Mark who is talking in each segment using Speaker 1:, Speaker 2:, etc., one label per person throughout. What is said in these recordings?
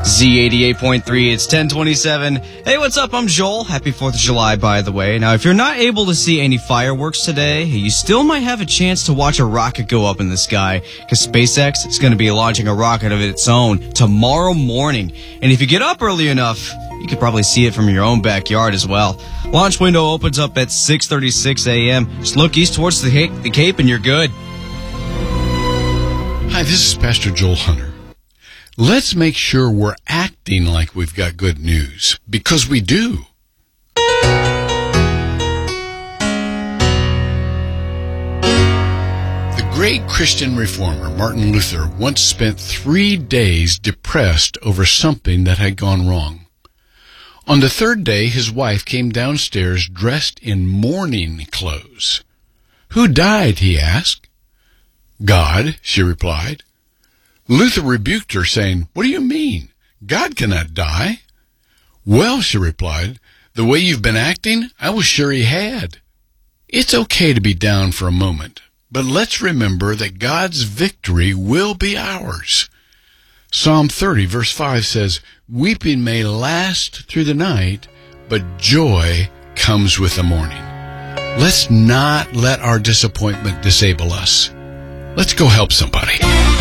Speaker 1: Z88.3, it's 1027. Hey, what's up? I'm Joel. Happy 4th of July, by the way. Now, if you're not able to see any fireworks today, you still might have a chance to watch a rocket go up in the sky, because SpaceX is going to be launching a rocket of its own tomorrow morning. And if you get up early enough, you could probably see it from your own backyard as well. Launch window opens up at 6:36 a.m. Just look east towards the Cape and you're good.
Speaker 2: Hi, this is Pastor Joel Hunter. Let's make sure we're acting like we've got good news, because we do. The great Christian reformer Martin Luther once spent 3 days depressed over something that had gone wrong. On the third day, his wife came downstairs dressed in mourning clothes. "Who died?" he asked. "God," she replied. Luther rebuked her, saying, "What do you mean? God cannot die." "Well," she replied, "the way you've been acting, I was sure he had." It's okay to be down for a moment, but let's remember that God's victory will be ours. Psalm 30, verse 5 says, "Weeping may last through the night, but joy comes with the morning." Let's not let our disappointment disable us. Let's go help somebody.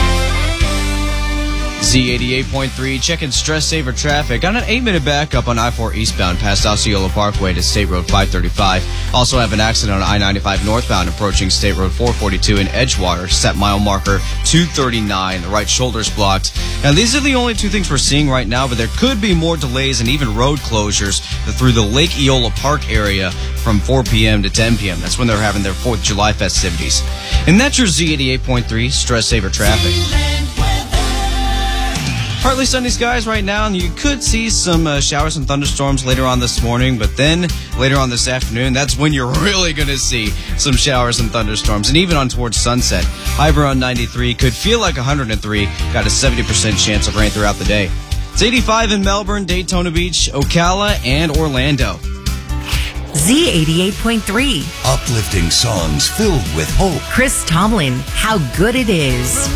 Speaker 1: Z88.3, checking stress saver traffic on an 8-minute backup on I-4 eastbound past Osceola Parkway to State Road 535. Also have an accident on I-95 northbound approaching State Road 442 in Edgewater, set mile marker 239. The right shoulder's blocked. Now, these are the only two things we're seeing right now, but there could be more delays and even road closures through the Lake Eola Park area from 4 p.m. to 10 p.m. That's when they're having their 4th of July festivities. And that's your Z88.3 stress saver traffic. Partly sunny skies right now, and you could see some showers and thunderstorms later on this morning, but then later on this afternoon, that's when you're really going to see some showers and thunderstorms, and even on towards sunset. High around 93, could feel like 103, got a 70% chance of rain throughout the day. It's 85 in Melbourne, Daytona Beach, Ocala, and Orlando.
Speaker 3: Z88.3.
Speaker 4: Uplifting songs filled with hope.
Speaker 3: Chris Tomlin, How Good It Is.